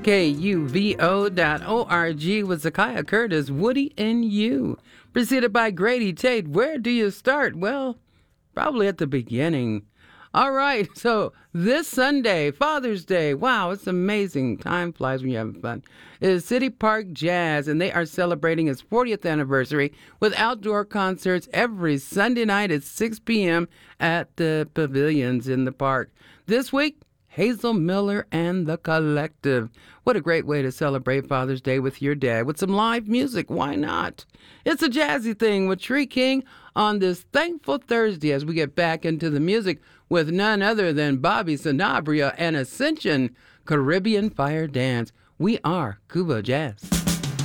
KUVO.org with Zakiah Curtis, Woody and You. Preceded by Grady Tate. Where do you start? Well, probably at the beginning. All right, so this Sunday, Father's Day, wow, it's amazing. Time flies when you're having fun. Is City Park Jazz, and they are celebrating its 40th anniversary with outdoor concerts every Sunday night at 6 p.m. at the pavilions in the park. This week, Hazel Miller and the Collective. What a great way to celebrate Father's Day with your dad, with some live music. Why not? It's a jazzy thing with Tree King on this thankful Thursday as we get back into the music with none other than Bobby Sanabria and Ascension Caribbean Fire Dance. We are Cuba Jazz.